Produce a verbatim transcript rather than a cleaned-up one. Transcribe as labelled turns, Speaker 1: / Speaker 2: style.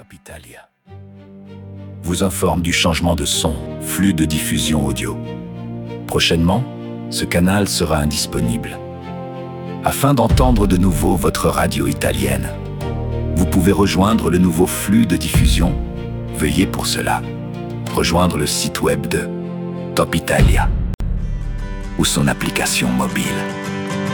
Speaker 1: Top Italia vous informe du changement de son, flux de diffusion audio. Prochainement, ce canal sera indisponible. Afin d'entendre de nouveau votre radio italienne, vous pouvez rejoindre le nouveau flux de diffusion. Veuillez pour cela rejoindre le site web de Top Italia ou son application mobile.